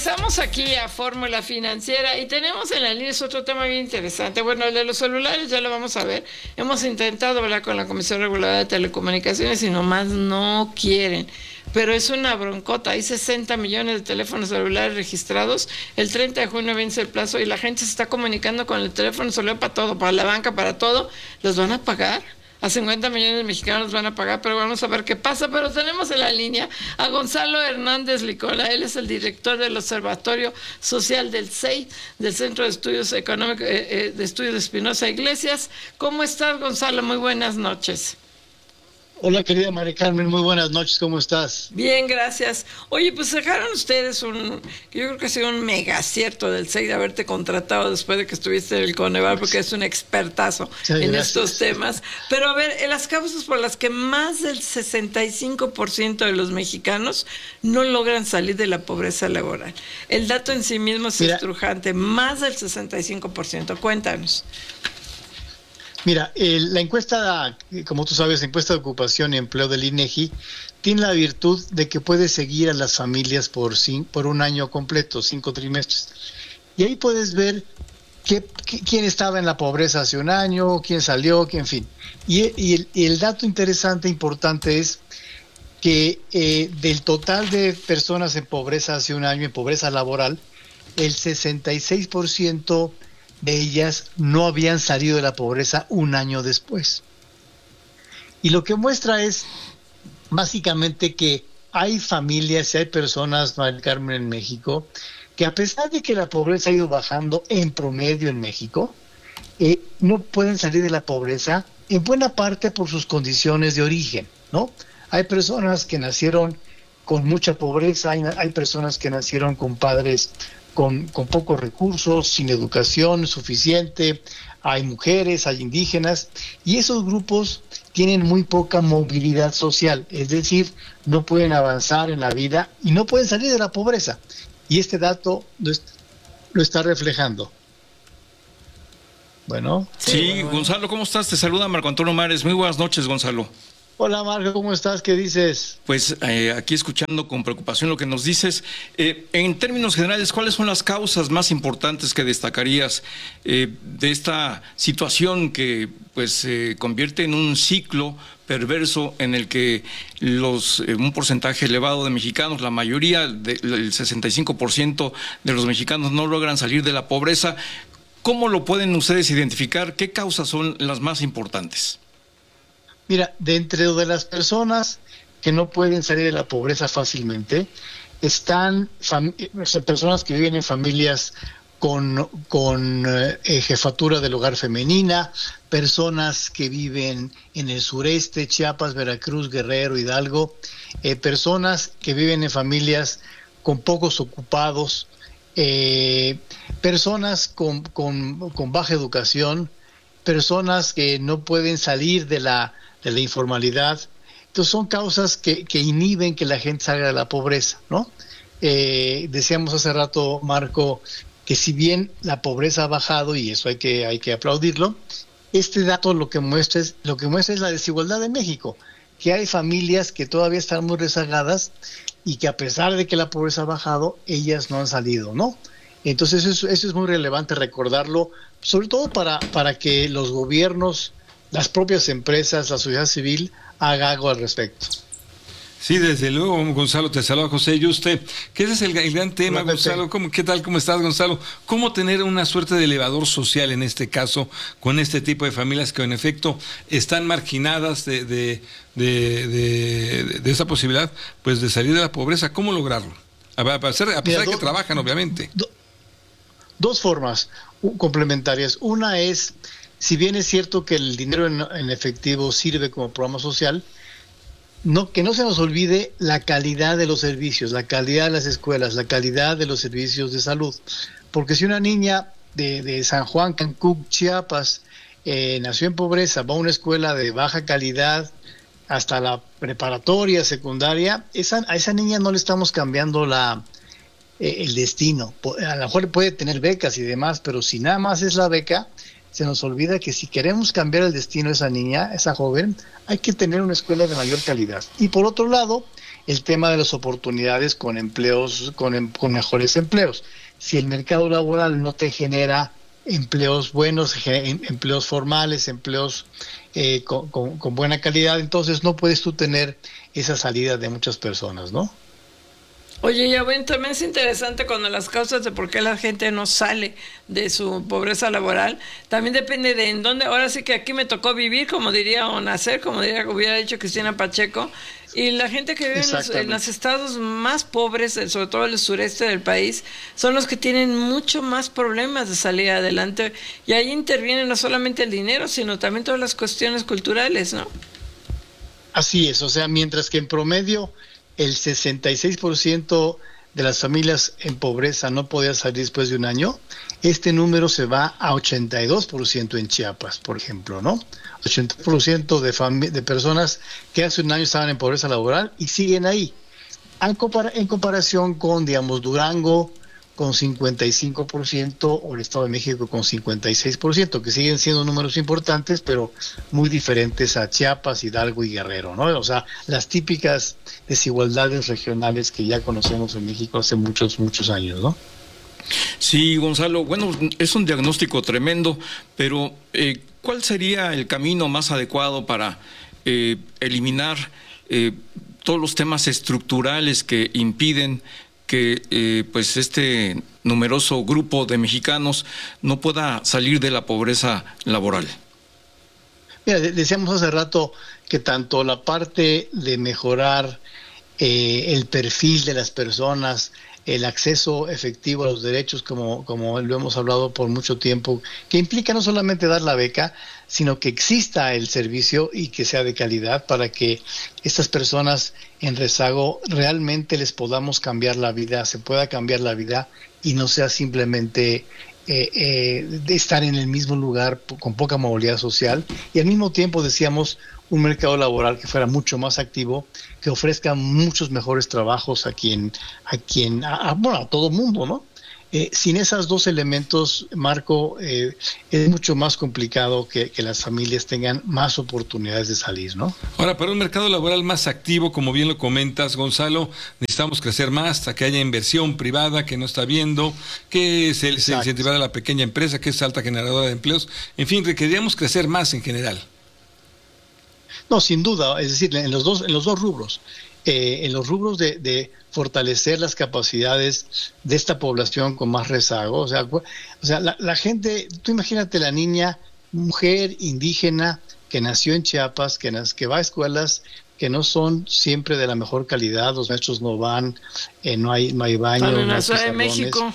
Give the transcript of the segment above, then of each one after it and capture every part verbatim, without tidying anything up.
regresamos aquí a Fórmula Financiera y tenemos en la línea es otro tema bien interesante. Bueno, el de los celulares ya lo vamos a ver. Hemos intentado hablar con la Comisión Reguladora de Telecomunicaciones y nomás no quieren. Pero es una broncota. Hay sesenta millones de teléfonos celulares registrados. El treinta de junio vence el plazo y la gente se está comunicando con el teléfono celular para todo, para la banca, para todo. ¿Los van a pagar? A cincuenta millones de mexicanos van a pagar, pero vamos a ver qué pasa. Pero tenemos en la línea a Gonzalo Hernández Licola. Él es el director del Observatorio Social del C E I, del Centro de Estudios Económicos, eh, eh, de Estudios de Espinosa Iglesias. ¿Cómo estás, Gonzalo? Muy buenas noches. Hola, querida María Carmen, muy buenas noches, ¿cómo estás? Bien, gracias. Oye, pues dejaron ustedes un, yo creo que ha sido un mega acierto del C E I de haberte contratado después de que estuviste en el Coneval, porque es un expertazo sí, en gracias. Estos temas. Pero a ver, las causas por las que más del sesenta y cinco por ciento de los mexicanos no logran salir de la pobreza laboral. El dato en sí mismo es Mira, estrujante, más del sesenta y cinco por ciento. Cuéntanos. Mira, eh, la encuesta, como tú sabes, la encuesta de ocupación y empleo del INEGI tiene la virtud de que puede seguir a las familias por, cin- por un año completo, cinco trimestres. Y ahí puedes ver qué, qué, quién estaba en la pobreza hace un año, quién salió, quién, en fin. Y, y, el, y el dato interesante, importante es que eh, del total de personas en pobreza hace un año, en pobreza laboral, el sesenta y seis por ciento de ellas no habían salido de la pobreza un año después. Y lo que muestra es básicamente que hay familias y hay personas, María Carmen, en México, que a pesar de que la pobreza ha ido bajando en promedio en México, eh, no pueden salir de la pobreza en buena parte por sus condiciones de origen, ¿no? Hay personas que nacieron con mucha pobreza, hay, hay personas que nacieron con padres Con, con pocos recursos, sin educación suficiente, hay mujeres, hay indígenas, y esos grupos tienen muy poca movilidad social, es decir, no pueden avanzar en la vida y no pueden salir de la pobreza. Y este dato lo, est- lo está reflejando. Bueno. Sí, bueno. Gonzalo, ¿cómo estás? Te saluda Marco Antonio Mares. Muy buenas noches, Gonzalo. Hola, Marco, ¿cómo estás? ¿Qué dices? Pues eh, aquí escuchando con preocupación lo que nos dices. Eh, en términos generales, ¿cuáles son las causas más importantes que destacarías eh, de esta situación que pues se eh, convierte en un ciclo perverso en el que los eh, un porcentaje elevado de mexicanos, la mayoría, de, el sesenta y cinco por ciento de los mexicanos no logran salir de la pobreza? ¿Cómo lo pueden ustedes identificar? ¿Qué causas son las más importantes? Mira, dentro de las personas que no pueden salir de la pobreza fácilmente, están fam- personas que viven en familias con, con eh, jefatura del hogar femenina, personas que viven en el sureste, Chiapas, Veracruz, Guerrero, Hidalgo, eh, personas que viven en familias con pocos ocupados, eh, personas con, con, con baja educación, personas que no pueden salir de la de la informalidad. Entonces son causas que, que inhiben que la gente salga de la pobreza, ¿no? Eh, decíamos hace rato, Marco, que si bien la pobreza ha bajado, y eso hay que, hay que aplaudirlo, este dato lo que muestra es, lo que muestra es la desigualdad en México, que hay familias que todavía están muy rezagadas y que a pesar de que la pobreza ha bajado, ellas no han salido, ¿no? Entonces eso, eso es muy relevante recordarlo, sobre todo para, para que los gobiernos, las propias empresas, la sociedad civil, haga algo al respecto. Sí, desde luego, Gonzalo, te saluda José Yuste, que ese es el, el gran tema, Hola, Gonzalo. ¿Cómo, ¿Qué tal? ¿Cómo estás, Gonzalo? ¿Cómo tener una suerte de elevador social en este caso, con este tipo de familias que en efecto están marginadas de, de, de, de, de, de esa posibilidad, pues de salir de la pobreza? ¿Cómo lograrlo? A pesar, a pesar Mira, de que do, trabajan, obviamente. Do, dos formas complementarias. Una es, si bien es cierto que el dinero en, en efectivo sirve como programa social, no, que no se nos olvide la calidad de los servicios, la calidad de las escuelas, la calidad de los servicios de salud. Porque si una niña de, de San Juan, Cancún, Chiapas, eh, nació en pobreza, va a una escuela de baja calidad hasta la preparatoria, secundaria, esa, a esa niña no le estamos cambiando la eh, el destino. A lo mejor puede tener becas y demás, pero si nada más es la beca, se nos olvida que si queremos cambiar el destino de esa niña, esa joven, hay que tener una escuela de mayor calidad. Y por otro lado, el tema de las oportunidades con empleos, con, em, con mejores empleos. Si el mercado laboral no te genera empleos buenos, empleos formales, empleos eh, con, con, con buena calidad, entonces no puedes tú tener esa salida de muchas personas, ¿no? Oye, ya bueno, también es interesante cuando las causas de por qué la gente no sale de su pobreza laboral, también depende de en dónde, ahora sí que aquí me tocó vivir, como diría, o nacer, como diría, hubiera dicho Cristina Pacheco, y la gente que vive en los, en los estados más pobres, sobre todo el sureste del país, son los que tienen mucho más problemas de salir adelante, y ahí interviene no solamente el dinero, sino también todas las cuestiones culturales, ¿no? Así es, o sea, mientras que en promedio el sesenta y seis por ciento de las familias en pobreza no podía salir después de un año, este número se va a ochenta y dos por ciento en Chiapas, por ejemplo, ¿no? ochenta por ciento de, de personas que hace un año estaban en pobreza laboral y siguen ahí. En, compara en comparación con, digamos, Durango con cincuenta y cinco por ciento o el Estado de México con cincuenta y seis por ciento, que siguen siendo números importantes, pero muy diferentes a Chiapas, Hidalgo y Guerrero, ¿no? O sea, las típicas desigualdades regionales que ya conocemos en México hace muchos, muchos años, ¿no? Sí, Gonzalo, bueno, es un diagnóstico tremendo, pero eh, ¿cuál sería el camino más adecuado para eh, eliminar eh, todos los temas estructurales que impiden que eh, pues este numeroso grupo de mexicanos no pueda salir de la pobreza laboral? Mira, decíamos hace rato que tanto la parte de mejorar eh, el perfil de las personas, el acceso efectivo a los derechos, como, como lo hemos hablado por mucho tiempo, que implica no solamente dar la beca, sino que exista el servicio y que sea de calidad para que estas personas en rezago realmente les podamos cambiar la vida, se pueda cambiar la vida y no sea simplemente eh, eh, de estar en el mismo lugar con poca movilidad social, y al mismo tiempo decíamos un mercado laboral que fuera mucho más activo, que ofrezca muchos mejores trabajos a quien, a quien, a, a, bueno, a todo mundo, ¿no? Eh, sin esos dos elementos, Marco, eh, es mucho más complicado que, que las familias tengan más oportunidades de salir, ¿no? Ahora, para un mercado laboral más activo, como bien lo comentas, Gonzalo, necesitamos crecer más, hasta que haya inversión privada que no está viendo, que se, se incentivar a la pequeña empresa, que es alta generadora de empleos. En fin, requeríamos crecer más en general. No, sin duda, es decir, en los dos, en los dos rubros. Eh, en los rubros de, de fortalecer las capacidades de esta población con más rezago, o sea, o sea la, la gente, tú imagínate la niña, mujer indígena que nació en Chiapas, que, que va a escuelas que no son siempre de la mejor calidad, los maestros no van, eh, no hay no hay baños, en no la Ciudad de México.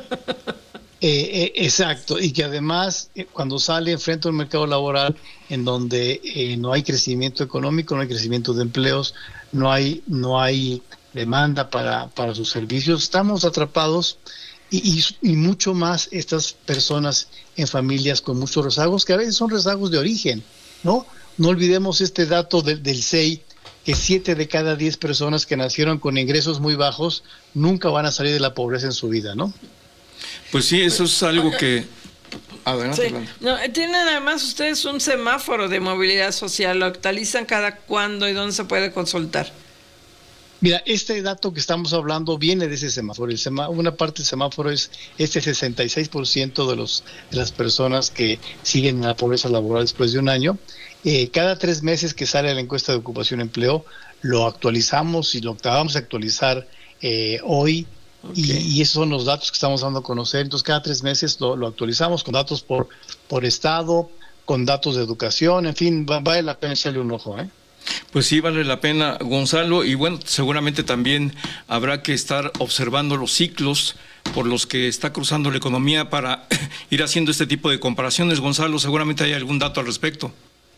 Eh, eh, exacto, y que además eh, cuando sale enfrente a un mercado laboral en donde eh, no hay crecimiento económico, no hay crecimiento de empleos, no hay no hay demanda para, para sus servicios, estamos atrapados y, y, y mucho más estas personas en familias con muchos rezagos, que a veces son rezagos de origen, ¿no? No olvidemos este dato de, del S E I, que siete de cada diez personas que nacieron con ingresos muy bajos nunca van a salir de la pobreza en su vida, ¿no? Pues sí, eso es algo que... Adelante, sí. No, tienen además ustedes un semáforo de movilidad social, lo actualizan cada cuándo y dónde se puede consultar. Mira, este dato que estamos hablando viene de ese semáforo. El semá una parte del semáforo es este sesenta y seis por ciento de, los, de las personas que siguen en la pobreza laboral después de un año. Eh, cada tres meses que sale la encuesta de ocupación y empleo, lo actualizamos y lo acabamos de actualizar eh, hoy. Okay. Y, y esos son los datos que estamos dando a conocer. Entonces cada tres meses lo, lo actualizamos con datos por, por estado, con datos de educación, en fin, va, vale la pena echarle un ojo, ¿eh? Pues sí, vale la pena, Gonzalo, y bueno, seguramente también habrá que estar observando los ciclos por los que está cruzando la economía para ir haciendo este tipo de comparaciones. Gonzalo, seguramente hay algún dato al respecto.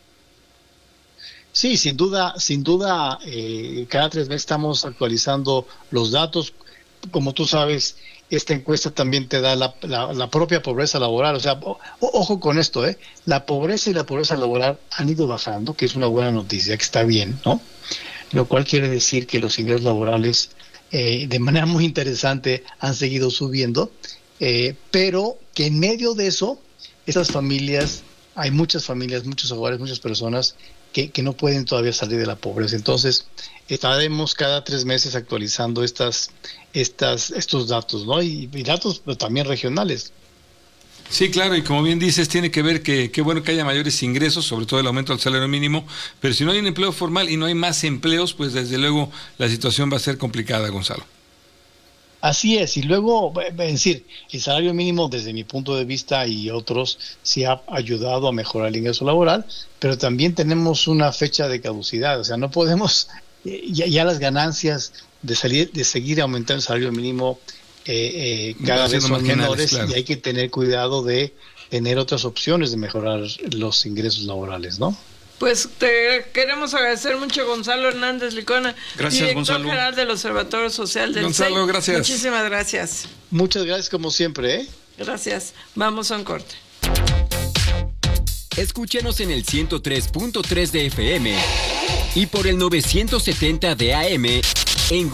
Sí, sin duda, sin duda, eh, cada tres meses estamos actualizando los datos. Como tú sabes, esta encuesta también te da la, la, la propia pobreza laboral. O sea, o, ojo con esto, ¿eh? La pobreza y la pobreza laboral han ido bajando, que es una buena noticia, que está bien, ¿no? Lo cual quiere decir que los ingresos laborales, eh, de manera muy interesante, han seguido subiendo, eh, pero que en medio de eso, esas familias, hay muchas familias, muchos hogares, muchas personas que, que no pueden todavía salir de la pobreza. Entonces, estaremos cada tres meses actualizando estas, estas, estos datos, ¿no? Y, y datos pues, también regionales. Sí, claro, y como bien dices, tiene que ver que qué bueno que haya mayores ingresos, sobre todo el aumento del salario mínimo, pero si no hay un empleo formal y no hay más empleos, pues desde luego la situación va a ser complicada, Gonzalo. Así es, y luego, es decir, el salario mínimo desde mi punto de vista y otros sí ha ayudado a mejorar el ingreso laboral, pero también tenemos una fecha de caducidad, o sea, no podemos, ya, ya las ganancias de salir, de seguir aumentando el salario mínimo eh, eh, cada vez son menores, claro. Y hay que tener cuidado de tener otras opciones de mejorar los ingresos laborales, ¿no? Pues te queremos agradecer mucho, Gonzalo Hernández Licona, gracias, director Gonzalo. general del Observatorio Social del Gonzalo, C E I. gracias. Muchísimas gracias. Muchas gracias como siempre, ¿eh? Gracias. Vamos a un corte. Escúchenos en el ciento tres punto tres de F M y por el novecientos setenta de A M en